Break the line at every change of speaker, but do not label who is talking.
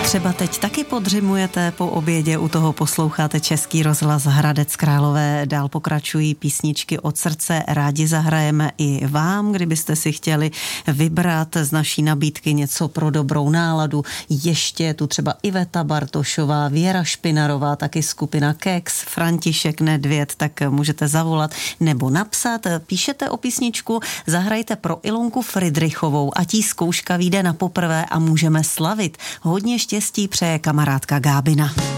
Třeba teď taky podřimujete po obědě, u toho posloucháte Český rozhlas Hradec Králové, dál pokračují písničky od srdce, rádi zahrajeme i vám, kdybyste si chtěli vybrat z naší nabídky něco pro dobrou náladu. Ještě je tu třeba Iveta Bartošová, Věra Špinarová, taky skupina Keks, František Nedvěd, tak můžete zavolat nebo napsat. Píšete o písničku, zahrajte pro Ilonku Fridrichovou, ať jí zkouška vyjde na poprvé a můžeme slavit. Hodně štěstí přeje kamarádka Gábina.